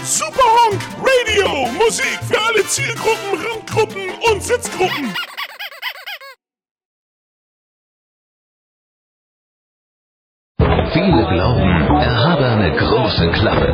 Superhonk Radio. Musik für alle Zielgruppen, Randgruppen und Sitzgruppen. Viele glauben, er habe eine große Klappe.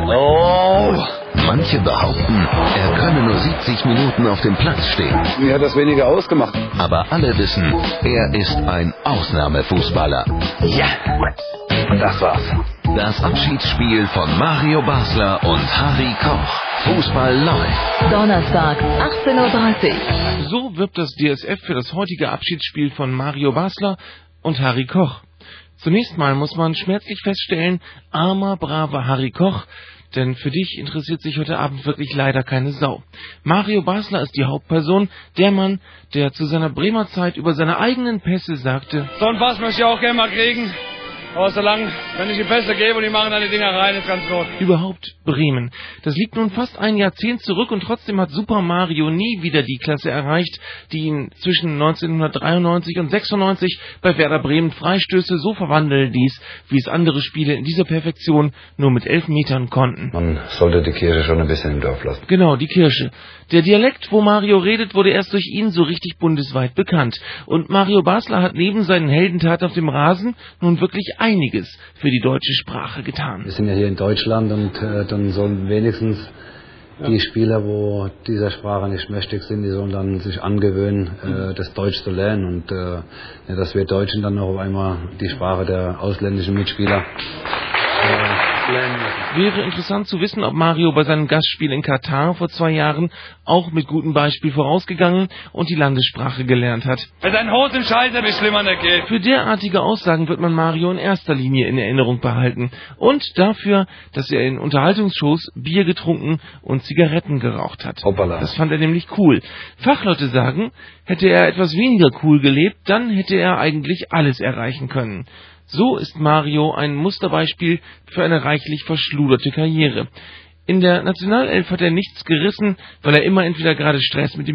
Manche behaupten, er könne nur 70 Minuten auf dem Platz stehen. Mir hat das weniger ausgemacht. Aber alle wissen, er ist ein Ausnahmefußballer. Ja, und das war's. Das Abschiedsspiel von Mario Basler und Harry Koch. Fußball live. Donnerstag, 18:30 Uhr. So wirbt das DSF für das heutige Abschiedsspiel von Mario Basler und Harry Koch. Zunächst mal muss man schmerzlich feststellen, armer, braver Harry Koch, denn für dich interessiert sich heute Abend wirklich leider keine Sau. Mario Basler ist die Hauptperson, der Mann, der zu seiner Bremer Zeit über seine eigenen Pässe sagte: So einen Pass möchte ich auch gerne mal kriegen. Aber solange, wenn ich die Pässe gebe und die machen dann die Dinger rein, ist ganz gut. Überhaupt Bremen. Das liegt nun fast ein Jahrzehnt zurück und trotzdem hat Super Mario nie wieder die Klasse erreicht, die ihn zwischen 1993 und 96 bei Werder Bremen Freistöße so verwandeln ließ, wie es andere Spiele in dieser Perfektion nur mit 11 Metern konnten. Man sollte die Kirche schon ein bisschen im Dorf lassen. Genau, die Kirche. Der Dialekt, wo Mario redet, wurde erst durch ihn so richtig bundesweit bekannt. Und Mario Basler hat neben seinen Heldentaten auf dem Rasen nun wirklich einiges für die deutsche Sprache getan. Wir sind ja hier in Deutschland und dann sollen wenigstens die Spieler, wo dieser Sprache nicht mächtig sind, die sollen dann sich angewöhnen, das Deutsch zu lernen und dass wir Deutschen dann noch einmal die Sprache der ausländischen Mitspieler lernen müssen. Wäre interessant zu wissen, ob Mario bei seinem Gastspiel in Katar vor 2 Jahren auch mit gutem Beispiel vorausgegangen und die Landessprache gelernt hat. Wenn ein Hose im Scheiße, wie schlimmer nicht geht. Für derartige Aussagen wird man Mario in erster Linie in Erinnerung behalten und dafür, dass er in Unterhaltungsshows Bier getrunken und Zigaretten geraucht hat. Hoppala. Das fand er nämlich cool. Fachleute sagen, hätte er etwas weniger cool gelebt, dann hätte er eigentlich alles erreichen können. So ist Mario ein Musterbeispiel für eine reichlich verschluderte Karriere. In der Nationalelf hat er nichts gerissen, weil er immer entweder gerade Stress mit dem